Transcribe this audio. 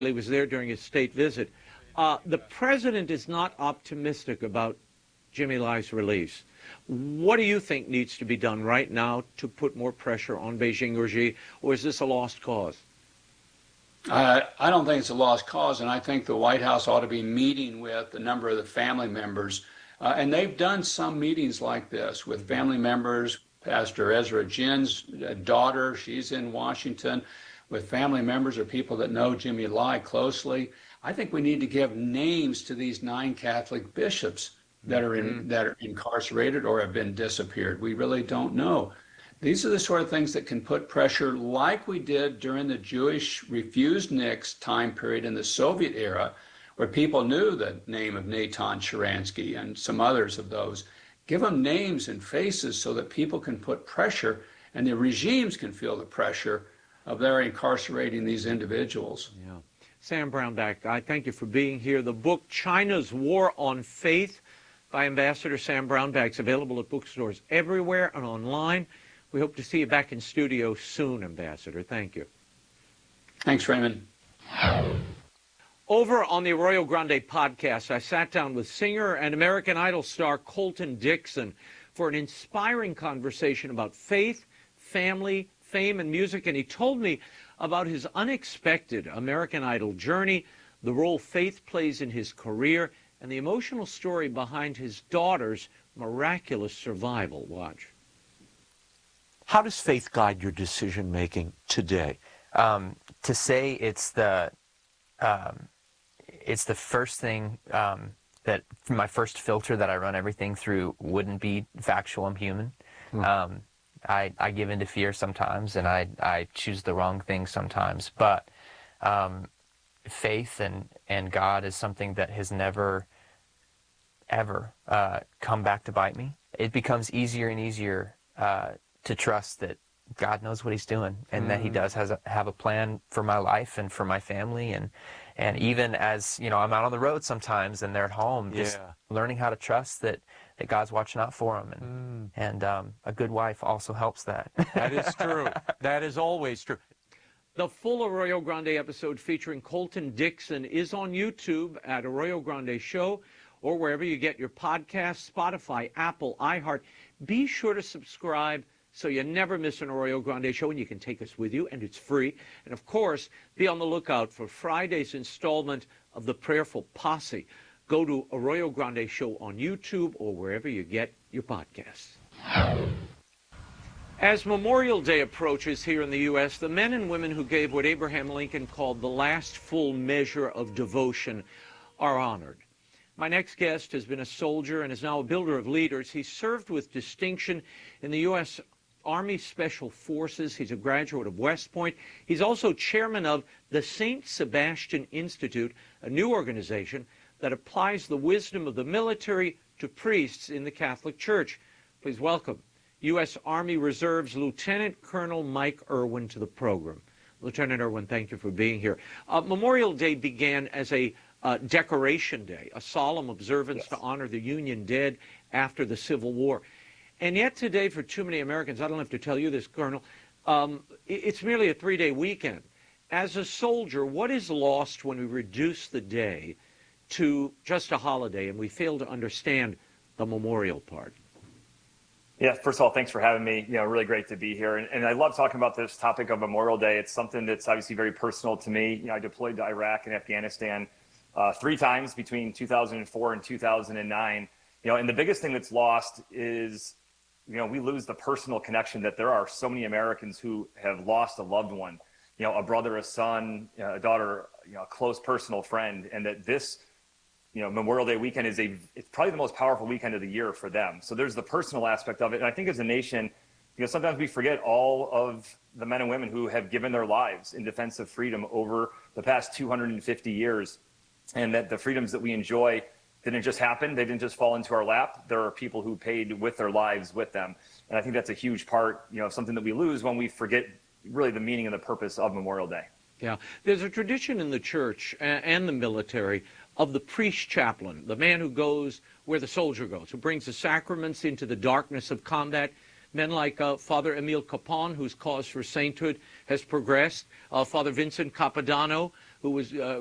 He was there during his state visit. The president is not optimistic about Jimmy Lai's release. What do you think needs to be done right now to put more pressure on Beijing regime, or is this a lost cause? I don't think it's a lost cause, and I think the White House ought to be meeting with a number of the family members. And they've done some meetings like this with family members. Pastor Ezra Jin's daughter, she's in Washington, with family members or people that know Jimmy Lai closely. I think we need to give names to these 9 Catholic bishops that are incarcerated or have been disappeared. We really don't know. These are the sort of things that can put pressure, like we did during the Jewish refused NICS time period in the Soviet era, where people knew the name of Natan Sharansky and some others of those. Give them names and faces so that people can put pressure and the regimes can feel the pressure of their incarcerating these individuals. Yeah. Sam Brownback, I thank you for being here. The book, China's War on Faith, by Ambassador Sam Brownback, is available at bookstores everywhere and online. We hope to see you back in studio soon, Ambassador. Thank you. Thanks, Raymond. Over on the Arroyo Grande podcast, I sat down with singer and American Idol star Colton Dixon for an inspiring conversation about faith, family, fame, and music, and he told me about his unexpected American Idol journey, the role faith plays in his career, and the emotional story behind his daughter's miraculous survival. Watch. How does faith guide your decision-making today? To say it's the first thing that my first filter that I run everything through wouldn't be factual. I'm human. I give into fear sometimes, and I choose the wrong thing sometimes. But faith and God is something that has never, ever come back to bite me. It becomes easier and easier to trust that God knows what he's doing, and that he does have a plan for my life and for my family. And even as, you know, I'm out on the road sometimes and they're at home, just learning how to trust that God's watching out for them. And a good wife also helps that. That is true. That is always true. The full Arroyo Grande episode featuring Colton Dixon is on YouTube at Arroyo Grande Show, or wherever you get your podcasts, Spotify, Apple, iHeart. Be sure to subscribe so you never miss an Arroyo Grande show, and you can take us with you, and it's free. And of course, be on the lookout for Friday's installment of The Prayerful Posse. Go to Arroyo Grande Show on YouTube or wherever you get your podcasts. As Memorial Day approaches here in the U.S., the men and women who gave what Abraham Lincoln called the last full measure of devotion are honored. My next guest has been a soldier and is now a builder of leaders. He served with distinction in the U.S. Army Special Forces. He's a graduate of West Point. He's also chairman of the St. Sebastian Institute, a new organization that applies the wisdom of the military to priests in the Catholic Church. Please welcome U.S. Army Reserve's Lieutenant Colonel Mike Irwin to the program. Lieutenant Irwin, thank you for being here. Memorial Day began as a Decoration Day, a solemn observance to honor the Union dead after the Civil War. And yet today, for too many Americans, I don't have to tell you this, Colonel, it's merely a 3-day weekend. As a soldier, what is lost when we reduce the day to just a holiday and we fail to understand the memorial part? Yeah, first of all, thanks for having me. You know, really great to be here. And I love talking about this topic of Memorial Day. It's something that's obviously very personal to me. You know, I deployed to Iraq and Afghanistan 3 times between 2004 and 2009. You know, and the biggest thing that's lost is, you know, we lose the personal connection that there are so many Americans who have lost a loved one, you know, a brother, a son, a daughter, you know, a close personal friend, and that this, you know, Memorial Day weekend is it's probably the most powerful weekend of the year for them. So there's the personal aspect of it. And I think as a nation, you know, sometimes we forget all of the men and women who have given their lives in defense of freedom over the past 250 years, and that the freedoms that we enjoy didn't just happen. They didn't just fall into our lap. There are people who paid with their lives with them. And I think that's a huge part, you know, something that we lose when we forget really the meaning and the purpose of Memorial Day. Yeah, there's a tradition in the church and the military of the priest chaplain, the man who goes where the soldier goes, who brings the sacraments into the darkness of combat. Men like Father Emile Capon, whose cause for sainthood has progressed, Father Vincent Capodanno, who was